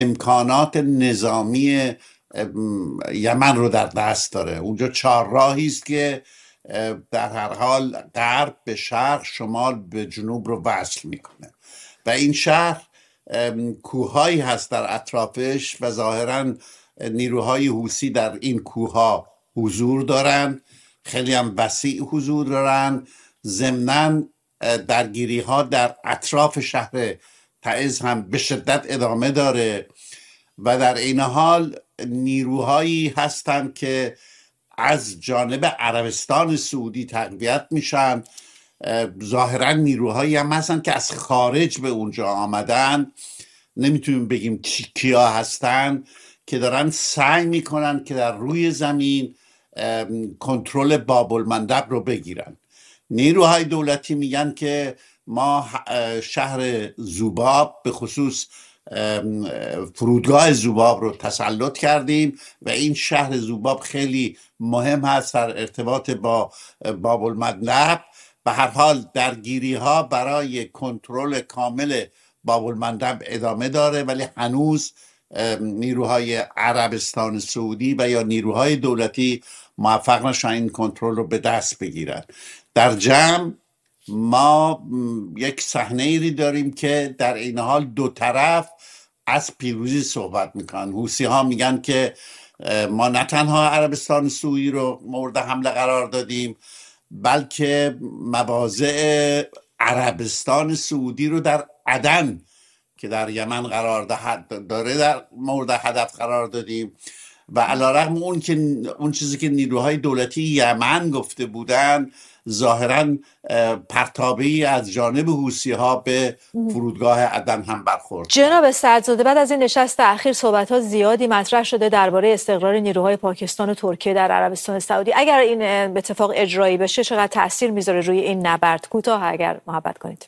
امکانات نظامی یمن رو در دست داره. اونجا چهارراهی است که در هر حال غرب به شرق، شمال به جنوب رو وصل میکنه و این شهر کوههایی هست در اطرافش و ظاهرا نیروهای حوثی در این کوهها حضور دارن، خیلی هم وسیع حضور دارن. ضمناً درگیری ها در اطراف شهر تعز هم به شدت ادامه داره و در این حال نیروهایی هستند که از جانب عربستان سعودی تقویت میشن. ظاهرا نیروهایی هم هستن که از خارج به اونجا آمدن، نمیتونیم بگیم کیا هستن، که دارن سعی میکنن که در روی زمین کنترل باب المندب رو بگیرن. نیروهای دولتی میگن که ما شهر ذوباب، به خصوص فرودگاه ذوباب رو تسلط کردیم و این شهر ذوباب خیلی مهم هست در ارتباط با باب المندب. به هر حال درگیری ها برای کنترل کامل باب المندب ادامه داره، ولی هنوز نیروهای عربستان سعودی و یا نیروهای دولتی موفق نشدن این کنترل رو به دست بگیرن. در جمع ما یک صحنه ای داریم که در این حال دو طرف از پیروزی صحبت میکنن. حوثی ها میگن که ما نه تنها عربستان سعودی رو مورد حمله قرار دادیم، بلکه مواضع عربستان سعودی رو در عدن که در یمن قرار داره در مورد هدف قرار دادیم. و علیرغم اون چیزی که نیروهای دولتی یمن گفته بودن، ظاهرا پرتابه‌ای از جانب حوثی ها به فرودگاه عدن هم برخورد. جناب سعدزاده، بعد از این نشست اخیر صحبت‌ها زیادی مطرح شده درباره استقرار نیروهای پاکستان و ترکیه در عربستان سعودی. اگر این به اتفاق اجرایی بشه چقدر تاثیر میذاره روی این نبرد؟ کوتاه اگر محبت کنید.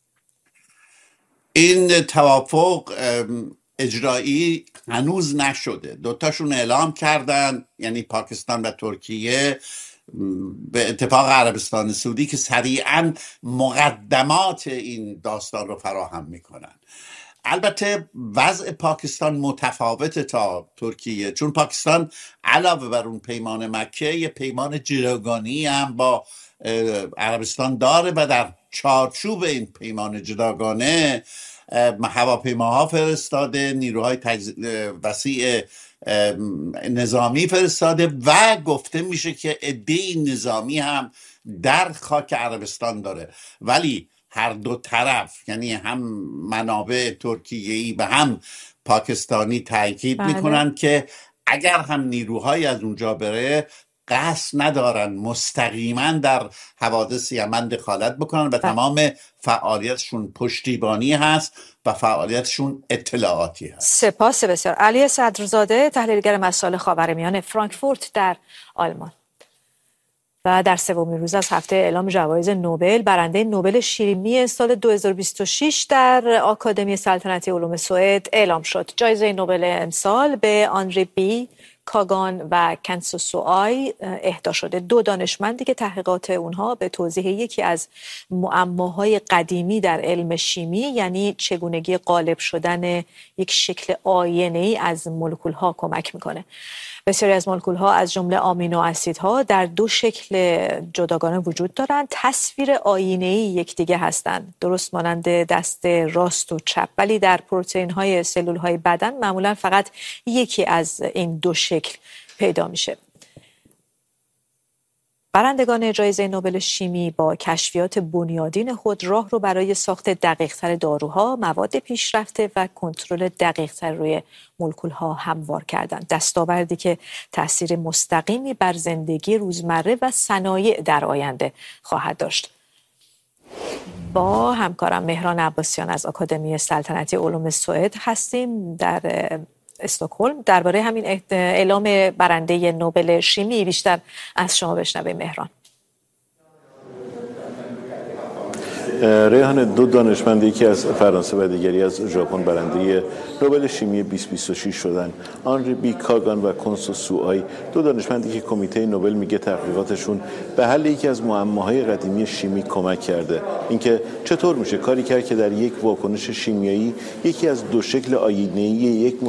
این توافق اجرایی هنوز نشده. دوتاشون اعلام کردن، یعنی پاکستان و ترکیه، به اتفاق عربستان سعودی، که سریعا مقدمات این داستان رو فراهم میکنن. البته وضع پاکستان متفاوته تا ترکیه، چون پاکستان علاوه بر اون پیمان مکه یه پیمان جداگانه‌ای هم با عربستان داره و در چارچوب این پیمان جداگانه هواپیماها فرستاده، نیروهای وسیع نظامی فرستاده و گفته میشه که عده‌ای نظامی هم در خاک عربستان داره. ولی هر دو طرف، یعنی هم منابع ترکیه‌ای و هم پاکستانی، تاکید میکنن که اگر هم نیروهای از اونجا بره، قصد ندارن مستقیما در حوادث یمن دخالت بکنن و تمام فعالیتشون پشتیبانی هست و فعالیتشون اطلاعاتی هست. سپاس بسیار. علی صدرزاده، تحلیلگر مسائل خاورمیانه، فرانکفورت در آلمان. و در سومین روز از هفته اعلام جوایز نوبل، برنده نوبل شیمی سال 2026 در آکادمی سلطنتی علوم سوئد اعلام شد. جایزه نوبل امسال به آنری بی کاگان و کنسوسوآی اهدا شده، دو دانشمندی که تحقیقات اونها به توضیح یکی از معماهای قدیمی در علم شیمی، یعنی چگونگی غالب شدن یک شکل آینه‌ای از مولکول‌ها کمک میکنه. بسیاری از مولکول‌ها از جمله آمینو اسیدها در دو شکل جداگانه وجود دارند، تصویر آینه‌ای یکدیگه هستند، درست مانند دست راست و چپ، ولی در پروتئین‌های سلول‌های بدن معمولاً فقط یکی از این دو شکل پیدا میشه. برندگان جایزه نوبل شیمی با کشفیات بنیادین خود راه رو برای ساخت دقیق‌تر داروها، مواد پیشرفته و کنترل دقیق‌تر روی مولکول‌ها هموار کردند. دستاوردی که تأثیر مستقیمی بر زندگی روزمره و صنایع در آینده خواهد داشت. با همکارم مهران عباسیان از آکادمی سلطنتی علوم سوئد هستیم در استکهلم. درباره همین اعلام برنده نوبل شیمی بیشتر از شما بشنویم مهران. ریحان، دو دانشمند، یکی از فرانسه و دیگری از ژاپن، برنده نوبل شیمی 2026 شدن. آنری بی کاگان و کنسو سوآی، دو دانشمندی که کمیته نوبل میگه تحقیقاتشون به حل یکی از معماهای قدیمی شیمی کمک کرده. اینکه چطور میشه کاری کرد که در یک واکنش شیمیایی یکی از دو شکل آیینه‌ای یک